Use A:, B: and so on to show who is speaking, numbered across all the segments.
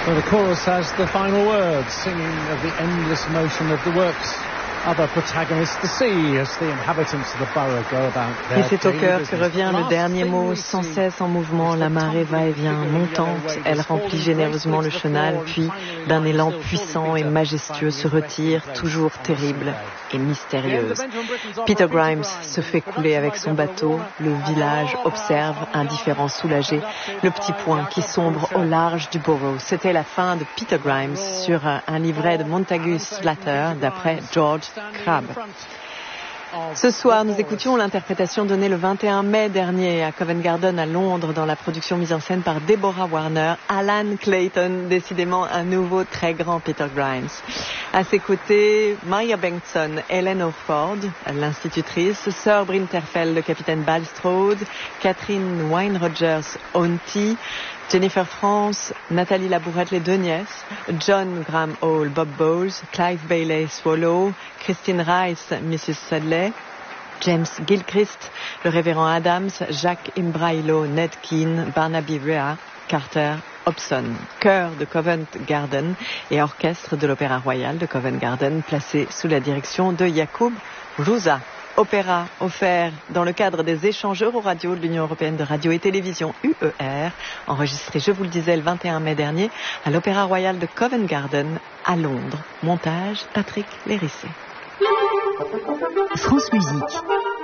A: Well, the chorus has the final words, singing of the endless motion of the works. Other protagonists to see as the inhabitants of the borough go about their
B: Et c'est au
A: daily
B: cœur
A: business.
B: que revient le dernier mot, sans cesse en mouvement, la marée va-et-vient montante, elle remplit généreusement le chenal, puis d'un élan puissant et majestueux se retire, toujours terrible et mystérieuse. Peter Grimes se fait couler avec son bateau, le village observe, indifférent, soulagé, le petit point qui sombre au large du borough. C'était la fin de Peter Grimes sur un livret de Montagu Slater d'après George Crabbe. Ce soir, nous écoutions l'interprétation donnée le 21 mai dernier à Covent Garden à Londres dans la production mise en scène par Deborah Warner, Alan Clayton, décidément un nouveau très grand Peter Grimes. À ses côtés, Maria Bengtsson, Helen Orford, l'institutrice, Sir Brinterfell, le capitaine Balstrode, Catherine Wine-Rogers, Auntie, Jennifer France, Nathalie Labourette, les deux nièces, John Graham Hall, Bob Bowles, Clive Bailey, Swallow, Christine Rice, Mrs. Sedley, James Gilchrist, le révérend Adams, Jacques Imbrailo, Ned Keane, Barnaby Rhea, Carter Hobson. Chœur de Covent Garden et orchestre de l'Opéra Royal de Covent Garden placé sous la direction de Jakub Ruza. Opéra offert dans le cadre des échanges Euroradio de l'Union européenne de radio et télévision UER, enregistré, je vous le disais, le 21 mai dernier à l'Opéra Royal de Covent Garden à Londres. Montage Patrick Lérissé.
C: France Musique.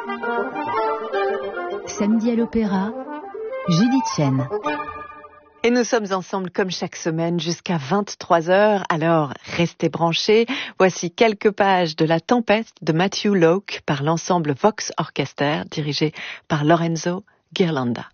C: Samedi à l'Opéra, Judith Chen.
B: Et nous sommes ensemble comme chaque semaine jusqu'à 23h, alors restez branchés. Voici quelques pages de La Tempête de Matthew Locke par l'ensemble Vox Orchester dirigé par Lorenzo Ghirlanda.